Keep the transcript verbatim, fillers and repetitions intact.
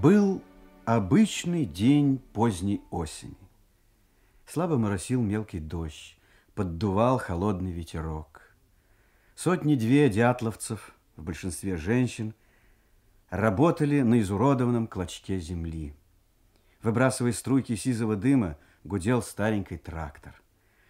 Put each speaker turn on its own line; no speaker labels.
Был обычный день поздней осени. Слабо моросил мелкий дождь, поддувал холодный ветерок. Сотни-две дятловцев, в большинстве женщин, работали на изуродованном клочке земли. Выбрасывая струйки сизого дыма, гудел старенький трактор.